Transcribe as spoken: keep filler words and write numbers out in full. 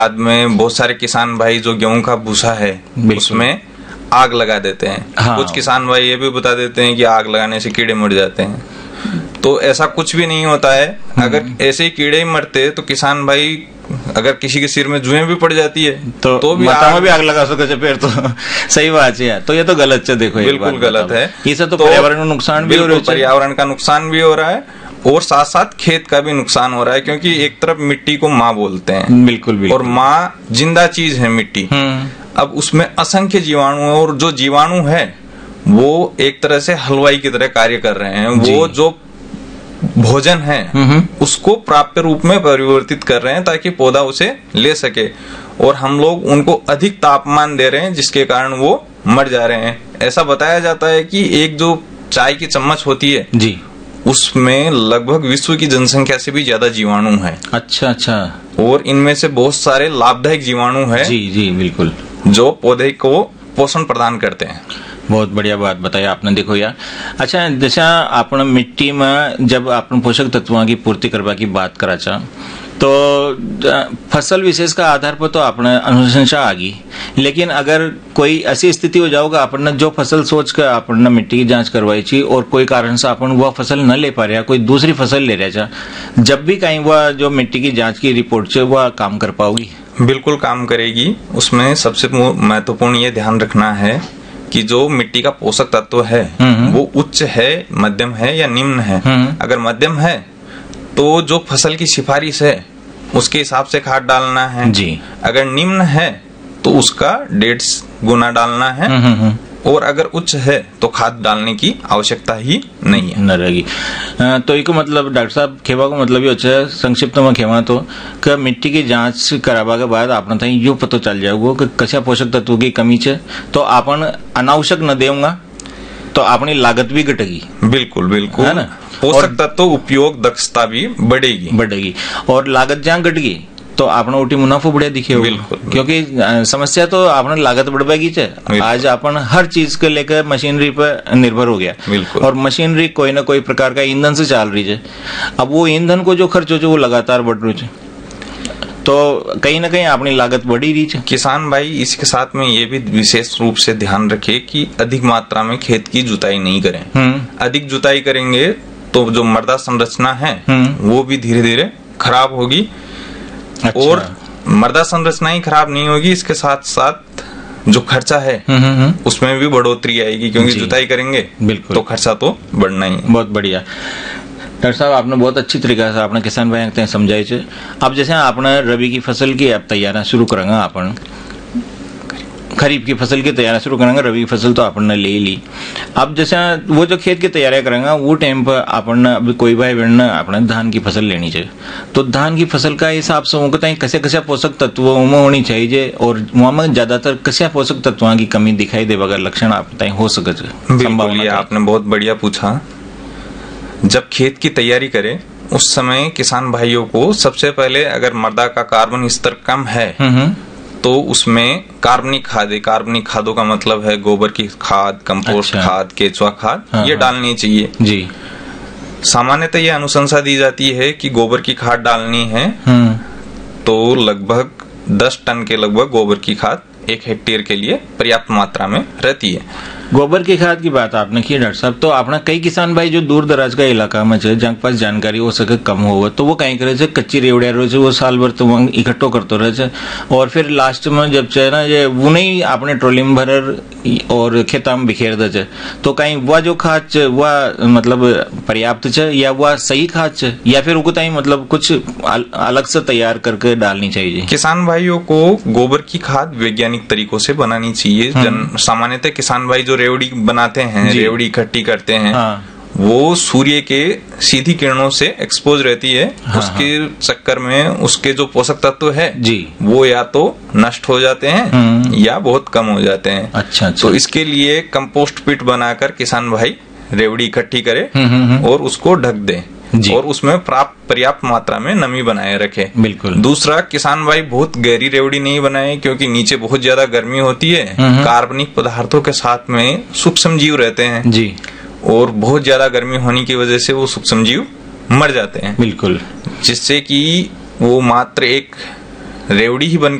बाद में बहुत सारे किसान भाई जो गेहूं का भूसा है उसमें आग लगा देते हैं। हाँ। कुछ किसान भाई ये भी बता देते हैं कि आग लगाने से कीड़े मर जाते हैं, तो ऐसा कुछ भी नहीं होता है। अगर ऐसे ही कीड़े ही मरते तो किसान भाई, अगर किसी के सिर में जुएं भी पड़ जाती है तो, तो भी आग में भी आग लगा सके फिर तो सही बात है। तो ये तो गलत है, देखो बिल्कुल गलत है। इससे तो पर्यावरण को नुकसान भी हो रहा है, पर्यावरण का नुकसान भी हो रहा है और साथ साथ खेत का भी नुकसान हो रहा है, क्योंकि एक तरफ मिट्टी को माँ बोलते हैं। बिल्कुल बिल्कुल। और माँ जिंदा चीज है मिट्टी। अब उसमें असंख्य जीवाणु है और जो जीवाणु है वो एक तरह से हलवाई की तरह कार्य कर रहे हैं। वो जो भोजन है उसको प्राप्य रूप में परिवर्तित कर रहे हैं ताकि पौधा उसे ले सके, और हम लोग उनको अधिक तापमान दे रहे हैं जिसके कारण वो मर जा रहे हैं। ऐसा बताया जाता है कि एक जो चाय की चम्मच होती है जी, उसमें लगभग विश्व की जनसंख्या से भी ज्यादा जीवाणु है। अच्छा अच्छा। और इनमें से बहुत सारे लाभदायक जीवाणु है जी जी बिल्कुल, जो पौधे को पोषण प्रदान करते हैं। बहुत बढ़िया बात बताई आपने। देखो यार, अच्छा जैसा आपण मिट्टी में जब आपण पोषक तत्वों की पूर्ति करवा की बात करा चा, तो फसल विशेष का आधार पर तो आपने अनुशंसा आ गई, लेकिन अगर कोई ऐसी स्थिति हो जाओगा आपने जो फसल सोच कर आपने मिट्टी की जांच करवाई थी और कोई कारण से अपन वह फसल न ले पा रहा, कोई दूसरी फसल ले रहा था, जब भी कहीं वह जो मिट्टी की जांच की रिपोर्ट है वह काम कर पाओगी? बिल्कुल काम करेगी। उसमें सबसे महत्वपूर्ण ये ध्यान रखना है कि जो मिट्टी का पोषक तत्व है वो उच्च है, मध्यम है या निम्न है। अगर मध्यम है तो जो फसल की सिफारिश है उसके हिसाब से खाद डालना है जी। अगर निम्न है तो उसका डेढ़ गुना डालना है, और अगर उच्च है तो खाद डालने की आवश्यकता ही नहीं है, न रहेगी। तो एक मतलब डॉक्टर साहब खेवा को मतलब ये है, संक्षिप्त में खेवा तो कि मिट्टी की जांच करावा के बाद आपने तई यो पता चल जाएगा कि कशा पोषक तत्वों की कमी है, तो आपन अनावश्यक न देऊंगा तो अपनी लागत भी घटेगी। बिल्कुल बिल्कुल, है ना। पोषक तत्व उपयोग दक्षता भी बढ़ेगी बढ़ेगी और लागत जहाँ घट गई तो आपने उठी मुनाफा बढ़िया दिखे। बिल्कुल, क्योंकि समस्या तो आपने लागत बढ़वाएगी है। आज अपन हर चीज को लेकर मशीनरी पर निर्भर हो गया, और मशीनरी कोई ना कोई प्रकार का ईंधन से चल रही है। अब वो ईंधन को जो खर्च हो वो लगातार बढ़ रही है, तो कहीं ना कहीं अपनी लागत बढ़ी रही है। किसान भाई इसके साथ में ये भी विशेष रूप से ध्यान रखे कि अधिक मात्रा में खेत की जुताई नहीं करें। अधिक जुताई करेंगे तो जो मृदा संरचना है वो भी धीरे धीरे खराब होगी। अच्छा। और मृदा संरचना ही खराब नहीं होगी, इसके साथ साथ जो खर्चा है उसमें भी बढ़ोतरी आएगी, क्योंकि जुताई करेंगे बिल्कुल तो खर्चा तो बढ़ना ही। बहुत बढ़िया डॉक्टर साहब, आपने बहुत अच्छी तरीके से आपने किसान भाई समझाई है। अब जैसे आपने रबी की फसल की अब तैयारी शुरू करेंगे, अपन खरीफ की फसल की तैयारी शुरू करेंगे, रबी फसल तो अपन ने ले ली। अब जैसे वो जो खेत की तैयारी करेंगे वो टाइम पर अपन अभी कोई भाई बहन अपने धान की फसल लेनी चाहिए, तो धान की फसल का हिसाब से उनको कसे कसे पोषक तत्व में होनी चाहिए और वहां में ज्यादातर कसे पोषक तत्वों की कमी दिखाई दे अगर लक्षण आप हो सके? संभावना आपने बहुत बढ़िया पूछा। जब खेत की तैयारी करें उस समय किसान भाइयों को सबसे पहले, अगर मृदा का कार्बन स्तर कम है तो उसमें कार्बनिक खाद, कार्बनिक खादों का मतलब है गोबर की खाद, कंपोस्ट अच्छा। खाद, केचुआ खाद, हाँ, ये डालनी चाहिए जी। सामान्यतः ये अनुशंसा दी जाती है कि गोबर की खाद डालनी है तो लगभग दस टन के लगभग गोबर की खाद एक हेक्टेयर के लिए पर्याप्त मात्रा में रहती है। गोबर की खाद की बात आपने की डॉक्टर साहब, तो अपना कई किसान भाई जो दूर दराज का इलाका में है जहाँ पास जानकारी हो सके कम हो, तो वो कहीं करे कच्ची रेवड़िया रोज वो साल भर तो इकट्ठो करते रहे और फिर लास्ट में जब चाहे ना ये वो नहीं अपने ट्रोली में भर और खेता में बिखेर दे, तो कहीं वह जो खाद वह मतलब पर्याप्त है या वह सही खाद है या फिर उनको मतलब कुछ अलग से तैयार करके डालनी चाहिए? किसान भाइयों को गोबर की खाद वैज्ञानिक तरीकों से बनानी चाहिए। जन सामान्यतः किसान भाई जो रेवड़ी बनाते हैं, रेवड़ी इकट्ठी करते हैं, हाँ। वो सूर्य के सीधी किरणों से एक्सपोज रहती है, हाँ, उसके हाँ। चक्कर में उसके जो पोषक तत्व है जी वो या तो नष्ट हो जाते हैं या बहुत कम हो जाते हैं। अच्छा, अच्छा। तो इसके लिए कंपोस्ट पिट बनाकर किसान भाई रेवड़ी इकट्ठी करे और उसको ढक दे और उसमें प्राप्त पर्याप्त मात्रा में नमी बनाए रखे। बिल्कुल। दूसरा, किसान भाई बहुत गहरी रेवड़ी नहीं बनाए क्योंकि नीचे बहुत ज्यादा गर्मी होती है, कार्बनिक पदार्थों के साथ में सूक्ष्म जीव रहते हैं जी, और बहुत ज्यादा गर्मी होने की वजह से वो सूक्ष्म जीव मर जाते हैं। बिल्कुल। जिससे कि वो मात्र एक रेवड़ी ही बन